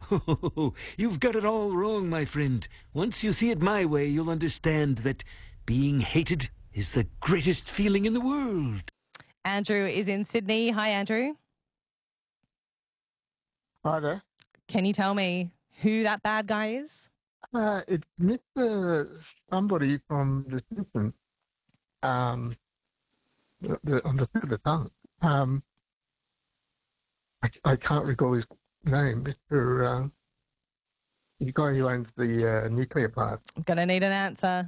You've got it all wrong, my friend. Once you see it my way, you'll understand that being hated is the greatest feeling in the world. Andrew is in Sydney. Hi, Andrew. Hi there. Can you tell me who that bad guy is? It's Mr. Somebody from The Simpsons. On the tip of the tongue. I can't recall his name. Mr. The guy who owns the nuclear plant. I'm going to need an answer.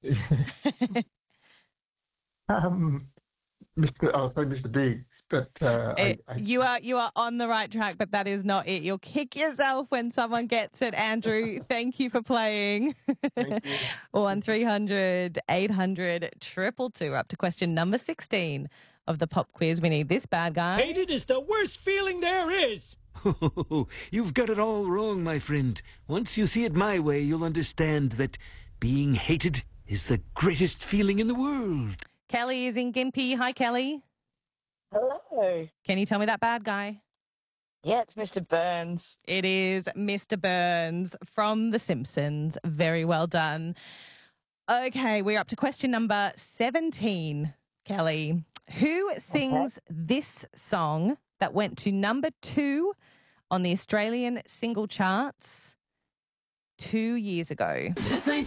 Mr. Biggs. But you are on the right track, but that is not it. You'll kick yourself when someone gets it, Andrew. Thank you for playing. Thank you. 1300 800 222. We're up to question number 16 of the pop quiz. We need this bad guy. Hated is the worst feeling there is. You've got it all wrong, my friend. Once you see it my way, you'll understand that being hated is the greatest feeling in the world. Kelly is in Gympie. Hi, Kelly. Hello. Can you tell me that bad guy? Yeah, it's Mr. Burns. It is Mr. Burns from The Simpsons. Very well done. Okay, we're up to question number 17, Kelly. Who sings this song that went to number 2 on the Australian single charts 2 years ago?